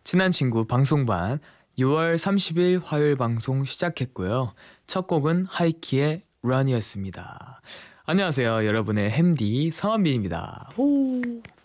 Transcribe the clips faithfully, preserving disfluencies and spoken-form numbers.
친한 친구 방송반 유월 삼십일 화요일 방송 시작했고요. 첫 곡은 하이키의 런이었습니다. 안녕하세요, 여러분의 햄디 성한빈입니다. 호.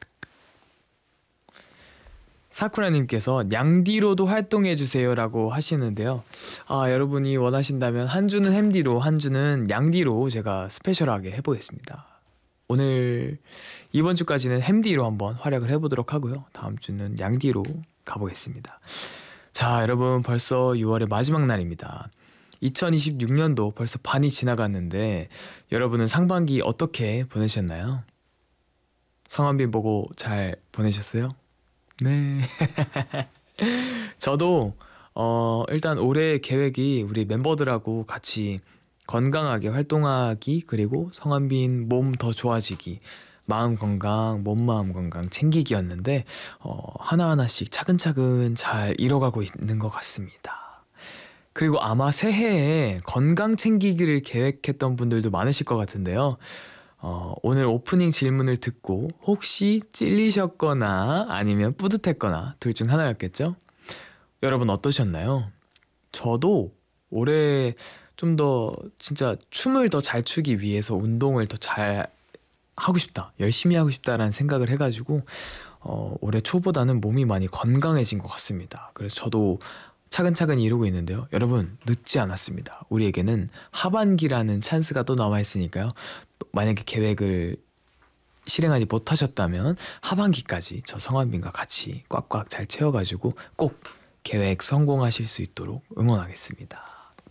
사쿠라님께서 냥디로도 활동해주세요라고 하시는데요. 아, 여러분이 원하신다면 한 주는 햄디로, 한 주는 냥디로 제가 스페셜하게 해보겠습니다. 오늘 이번 주까지는 햄디로 한번 활약을 해보도록 하고요. 다음 주는 냥디로 가보겠습니다. 자, 여러분, 벌써 유월의 마지막 날입니다. 이천이십육 년도 벌써 반이 지나갔는데 여러분은 상반기 어떻게 보내셨나요? 성한빈 보고 잘 보내셨어요? 네. 저도 어 일단 올해 계획이 우리 멤버들하고 같이 건강하게 활동하기, 그리고 성한빈 몸 더 좋아지기, 마음 건강, 몸 마음 건강 챙기기였는데 어 하나하나씩 차근차근 잘 이뤄가고 있는 것 같습니다. 그리고 아마 새해에 건강 챙기기를 계획했던 분들도 많으실 것 같은데요. 어, 오늘 오프닝 질문을 듣고 혹시 찔리셨거나 아니면 뿌듯했거나 둘 중 하나였겠죠? 여러분 어떠셨나요? 저도 올해 좀 더 진짜 춤을 더 잘 추기 위해서 운동을 더 잘 하고 싶다, 열심히 하고 싶다라는 생각을 해가지고 어, 올해 초보다는 몸이 많이 건강해진 것 같습니다. 그래서 저도 차근차근 이루고 있는데요. 여러분, 늦지 않았습니다. 우리에게는 하반기라는 찬스가 또 남아있으니까요. 만약에 계획을 실행하지 못하셨다면 하반기까지 저 성한빈과 같이 꽉꽉 잘 채워가지고 꼭 계획 성공하실 수 있도록 응원하겠습니다.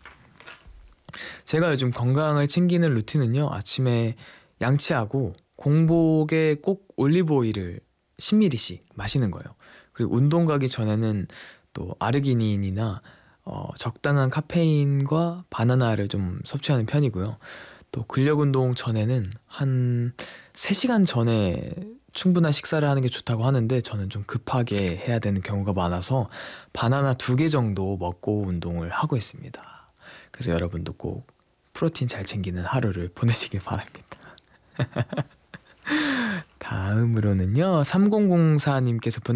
제가 요즘 건강을 챙기는 루틴은요, 아침에 양치하고 공복에 꼭 올리브 오일을 십 밀리리터씩 마시는 거예요. 그리고 운동 가기 전에는 또 아르기닌이나 어, 적당한 카페인과 바나나를 좀 섭취하는 편이고요. 또 근력 운동 전에는 한 세 시간 전에 충분한 식사를 하는 게 좋다고 하는데 저는 좀 급하게 해야 되는 경우가 많아서 바나나 두 개 정도 먹고 운동을 하고 있습니다. 그래서 여러분도 꼭 프로틴 잘 챙기는 하루를 보내시길 바랍니다. 다음으로는요, 삼공공사님께서 보내